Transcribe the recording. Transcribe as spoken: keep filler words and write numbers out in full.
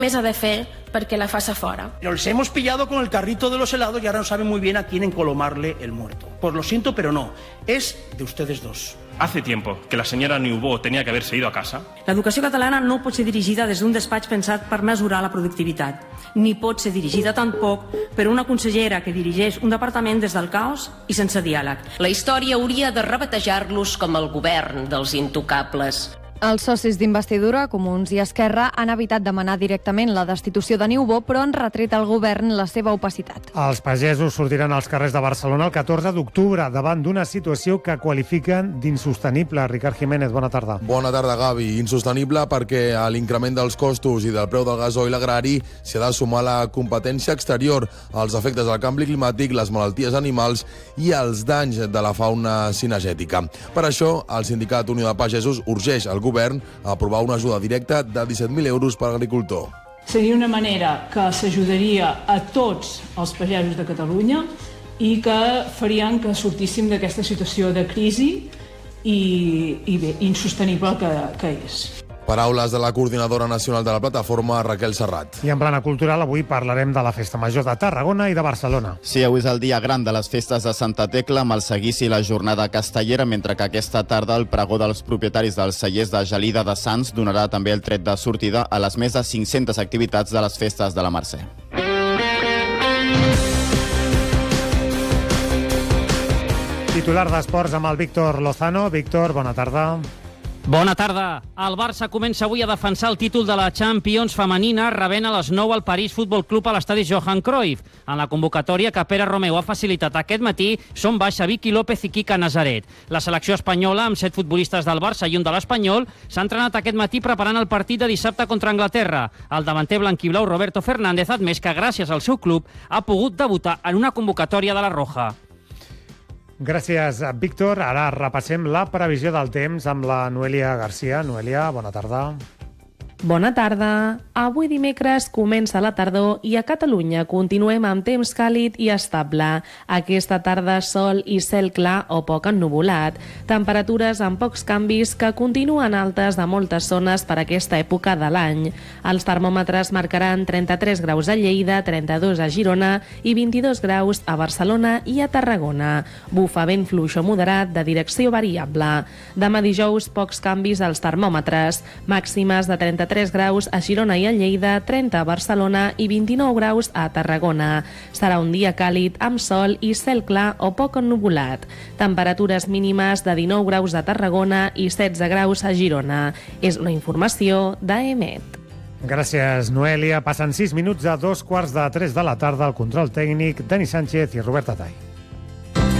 més ha de fer perquè la faça fora. Los hemos pillado con el carrito de los helados y ahora no saben muy bien a quién encolomarle el muerto. Pues lo siento, pero no. Es de ustedes dos. Hace tiempo que la señora Niubó tenía que haberse ido a casa. L'educació catalana no pot ser dirigida des d'un despatx pensat per mesurar la productivitat, ni pot ser dirigida tampoc per una consellera que dirigeix un departament des del caos i sense diàleg. La història hauria de rebatejar-los com el govern dels intocables. Els socis d'investidura, Comuns i Esquerra, han evitat demanar directament la destitució de Niubó, però han retret al govern la seva opacitat. Els pagesos sortiran als carrers de Barcelona el catorze d'octubre davant d'una situació que qualifiquen d'insostenible. Ricard Jiménez, bona tarda. Bona tarda, Gavi. Insostenible perquè a l'increment dels costos i del preu del gasoil agrari s'ha de sumar la competència exterior, els efectes del canvi climàtic, les malalties animals i els danys de la fauna cinegètica. Per això, el sindicat Unió de Pagesos urgeix al govern govern a aprovar una ajuda directa de disset mil euros per agricultor. Seria una manera que s'ajudaria a tots els pagesos de Catalunya i que farien que sortíssim d'aquesta situació de crisi i, i bé, insostenible que, que és. Paraules de la coordinadora nacional de la plataforma, Raquel Serrat. I en plana cultural avui parlarem de la Festa Major de Tarragona i de Barcelona. Sí, avui és el dia gran de les festes de Santa Tecla amb el seguici i la jornada castellera, mentre que aquesta tarda el pregó dels propietaris dels cellers de Gelida de Sants donarà també el tret de sortida a les més de cinc-centes activitats de les festes de la Mercè. Titular d'esports amb el Víctor Lozano. Víctor, bona tarda. Bona tarda. El Barça comença avui a defensar el títol de la Champions femenina rebent a les nou al París Futbol Club a l'estadi Johan Cruyff. En la convocatòria que Pere Romeu ha facilitat aquest matí són baixa Vicky López i Kika Nazaret. La selecció espanyola, amb set futbolistes del Barça i un de l'Espanyol, s'ha entrenat aquest matí preparant el partit de dissabte contra Anglaterra. El davanter blanquiblau Roberto Fernández ha admès que gràcies al seu club ha pogut debutar en una convocatòria de la Roja. Gràcies, Víctor. Ara repassem la previsió del temps amb la Noelia Garcia. Noelia, bona tarda. Bona tarda. Avui dimecres comença la tardor i a Catalunya continuem amb temps càlid i estable. Aquesta tarda sol i cel clar o poc ennuvolat. Temperatures amb pocs canvis que continuen altes de moltes zones per aquesta època de l'any. Els termòmetres marcaran trenta-tres graus a Lleida, trenta-dos a Girona i vint-i-dos graus a Barcelona i a Tarragona. Bufa vent fluix o moderat de direcció variable. Demà dijous pocs canvis als termòmetres. Màximes de trenta-tres graus a Girona i a Lleida, trenta a Barcelona i vint-i-nou graus a Tarragona. Serà un dia càlid amb sol i cel clar o poc ennuvolat. Temperatures mínimes de dinou graus a Tarragona i setze graus a Girona. És una informació d'A E M E T. Gràcies, Noelia. Passen sis minuts a dos quarts de tres de la tarda. El control tècnic, Dani Sánchez i Robert Atay.